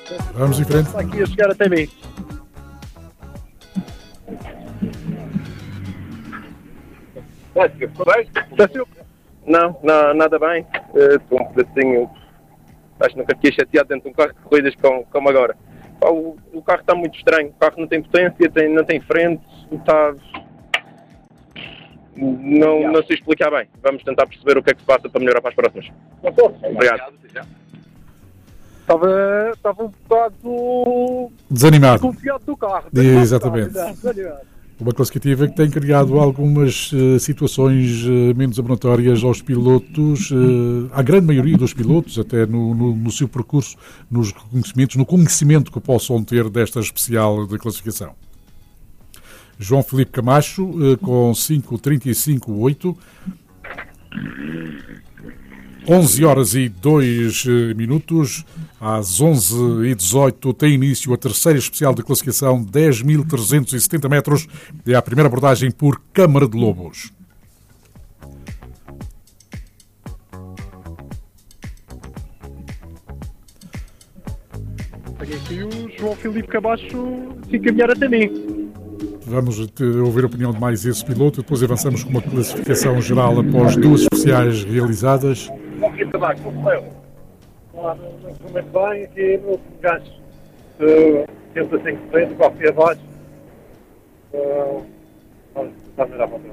Vamos em frente. Está aqui a chegar até mim. Não, nada bem. Estou um pedacinho. Acho que nunca tinha chateado dentro de um carro de corridas como agora. Pá, o carro está muito estranho. O carro não tem potência, não tem frente. Não sei explicar bem. Vamos tentar perceber o que é que se passa para melhorar para as próximas. Obrigado. Estava um bocado Desanimado. desconfiado do carro. Exatamente. Desanimado. Uma classificativa que tem criado algumas situações menos abonatórias aos pilotos, à grande maioria dos pilotos, até no seu percurso, nos reconhecimentos, no conhecimento que possam ter desta especial de classificação. João Filipe Camacho, com 5:35.8. 11 horas e 2 minutos, às 11h18 tem início a terceira especial de classificação, 10.370 metros, é a primeira abordagem por Câmara de Lobos. Tenho aqui o João Filipe Camacho se encaminhar até mim. Vamos ouvir a opinião de mais esse piloto, depois avançamos com uma classificação geral após duas especiais realizadas. Muito bem, aqui no gajo tenta 5%, qualquer abaixo. Vamos tentar melhorar para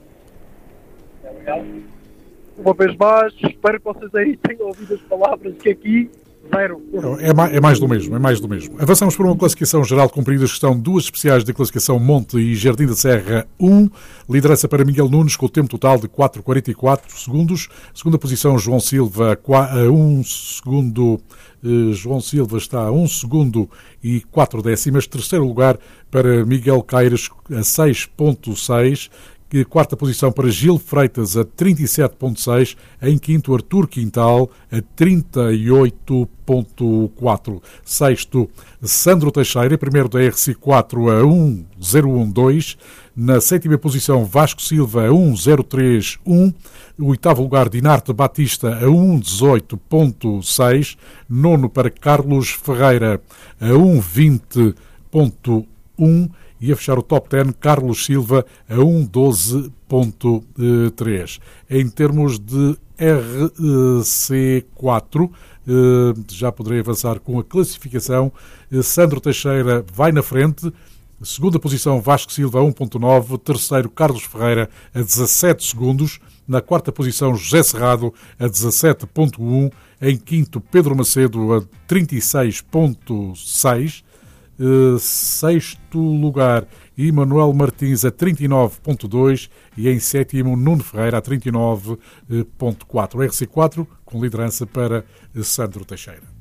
o próximo. Uma vez mais, espero que vocês aí tenham ouvido as palavras que aqui zero. É mais do mesmo, é mais do mesmo. Avançamos para uma classificação geral cumprida, que estão duas especiais de classificação Monte e Jardim da Serra 1. Liderança para Miguel Nunes com o tempo total de 4:44 segundos. Segunda posição, João Silva a 1 segundo. João Silva está a 1 segundo e 4 décimas. Terceiro lugar para Miguel Caires a 6.6. Quarta posição para Gil Freitas a 37.6, em quinto Artur Quintal a 38.4, sexto Sandro Teixeira, primeiro da RC4 a 1.012, na sétima posição Vasco Silva a 1.031, oitavo lugar Dinarte Batista a 1.18.6, nono para Carlos Ferreira a 1.20.1, e a fechar o top 10, Carlos Silva a 1.12.3. Em termos de RC4, já poderei avançar com a classificação. Sandro Teixeira vai na frente. Segunda posição, Vasco Silva a 1.9. Terceiro, Carlos Ferreira a 17 segundos. Na quarta posição, José Serrado a 17.1. Em quinto, Pedro Macedo a 36.6. Sexto lugar, Emanuel Martins a 39.2 e em sétimo, Nuno Ferreira a 39.4. RC4 com liderança para Sandro Teixeira.